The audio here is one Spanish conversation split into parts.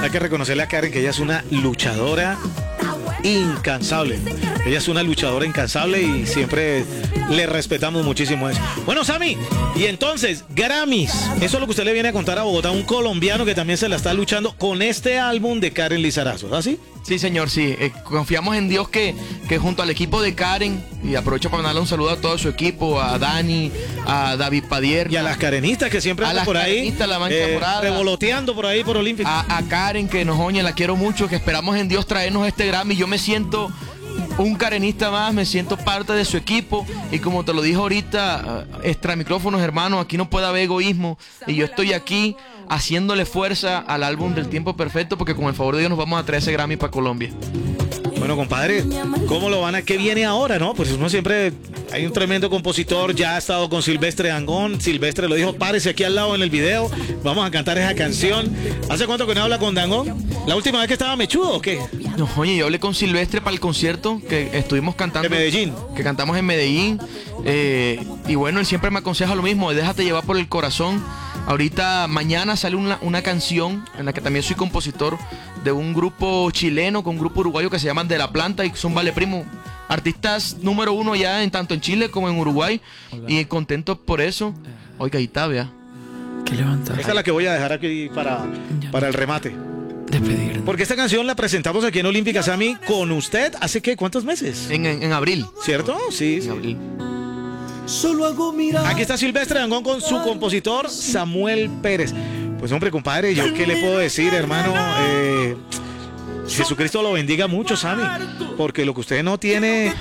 hay que reconocerle a Karen que ella es una luchadora incansable. Ella es una luchadora incansable y siempre le respetamos muchísimo eso. Bueno, Sammy, y entonces, Grammys. Eso es lo que usted le viene a contar a Bogotá, un colombiano que también se la está luchando con este álbum de Karen Lizarazo, ¿así? Sí, señor, sí. Confiamos en Dios que junto al equipo de Karen, y aprovecho para darle un saludo a todo su equipo, a Dani, a David Padierna. Y a las carenistas que siempre andan por ahí, revoloteando por ahí por Olímpico. A Karen, que nos oye, la quiero mucho, que esperamos en Dios traernos este Grammy. Yo me siento un carenista más, me siento parte de su equipo y como te lo dije ahorita, extra micrófonos, hermano, aquí no puede haber egoísmo y yo estoy aquí haciéndole fuerza al álbum del Tiempo Perfecto porque con el favor de Dios nos vamos a traer ese Grammy para Colombia. Bueno, compadre, ¿cómo lo van a...? ¿Qué viene ahora, no? Pues uno siempre... Hay un tremendo compositor, ya ha estado con Silvestre Dangond. Silvestre lo dijo, párese aquí al lado en el video, vamos a cantar esa canción. ¿Hace cuánto que no habla con Dangond? ¿La última vez que estaba mechudo o qué? No, oye, yo hablé con Silvestre para el concierto que estuvimos cantando. En Medellín. Que cantamos en Medellín. Y bueno, él siempre me aconseja lo mismo, déjate llevar por el corazón. Ahorita, mañana sale una canción en la que también soy compositor de un grupo chileno con un grupo uruguayo que se llaman De La Planta y son Vale Primo. Artistas número 1 ya tanto en Chile como en Uruguay. Y contentos por eso. Oiga, ahí está, vea. Esta es la que voy a dejar aquí para el remate. Despedir. Porque esta canción la presentamos aquí en Olímpica, Sammy, con usted hace, ¿qué? ¿Cuántos meses? En abril. ¿Cierto? Sí. En abril. Solo hago mirar. Aquí está Silvestre Dangond con su compositor Samuel Pérez. Pues hombre, compadre, ¿yo qué le puedo decir, hermano? Jesucristo lo bendiga mucho, Sammy, porque lo que usted no tiene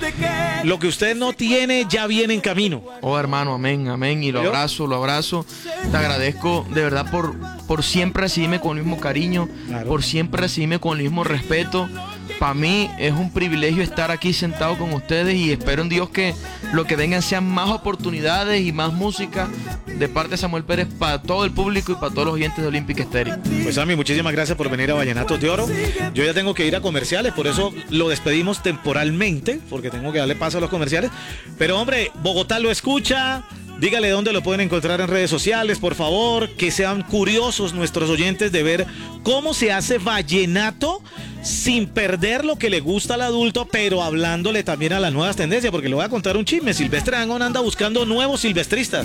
ya viene en camino. Oh, hermano, amén, amén, y lo abrazo. Te agradezco de verdad por siempre recibirme con el mismo cariño, claro, por siempre recibirme con el mismo respeto. Para mí es un privilegio estar aquí sentado con ustedes y espero en Dios que lo que vengan sean más oportunidades y más música de parte de Samuel Pérez para todo el público y para todos los oyentes de Olímpica Estéreo. Pues Sammy, muchísimas gracias por venir a Vallenatos de Oro. Yo ya tengo que ir a comerciales, por eso lo despedimos temporalmente, porque tengo que darle paso a los comerciales. Pero hombre, Bogotá lo escucha. Dígale dónde lo pueden encontrar en redes sociales, por favor, que sean curiosos nuestros oyentes de ver cómo se hace vallenato sin perder lo que le gusta al adulto, pero hablándole también a las nuevas tendencias, porque le voy a contar un chisme. Silvestre Dangond anda buscando nuevos silvestristas.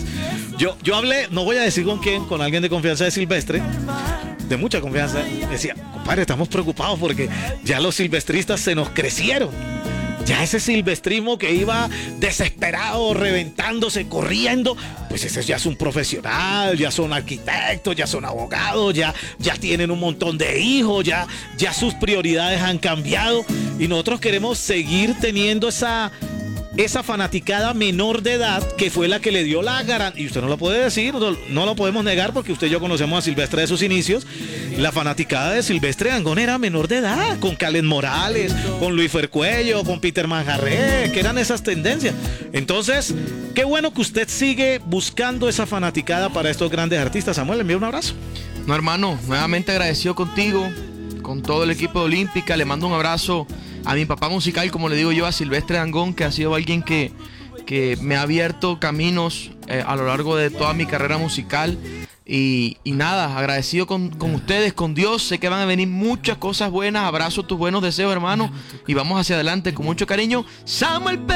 Yo hablé, no voy a decir con quién, con alguien de confianza de Silvestre, de mucha confianza. Decía, compadre, estamos preocupados porque ya los silvestristas se nos crecieron. Ya ese silvestrismo que iba desesperado, reventándose, corriendo, pues ese ya es un profesional, ya son arquitectos, ya son abogados, ya tienen un montón de hijos, ya sus prioridades han cambiado y nosotros queremos seguir teniendo esa fanaticada menor de edad que fue la que le dio la garantía, y usted no lo puede decir, no lo podemos negar porque usted y yo conocemos a Silvestre de sus inicios. La fanaticada de Silvestre Dangond era menor de edad, con Calen Morales, con Luis Fercuello, con Peter Manjarré, que eran esas tendencias. Entonces, qué bueno que usted sigue buscando esa fanaticada para estos grandes artistas. Samuel, le envío un abrazo. No, hermano, nuevamente agradecido contigo, con todo el equipo de Olímpica. Le mando un abrazo a mi papá musical, como le digo yo, a Silvestre Dangond, que ha sido alguien que me ha abierto caminos a lo largo de toda mi carrera musical. Y nada, agradecido con ustedes, con Dios. Sé que van a venir muchas cosas buenas. Abrazo tus buenos deseos, hermano. Y vamos hacia adelante con mucho cariño. Samuel Pérez.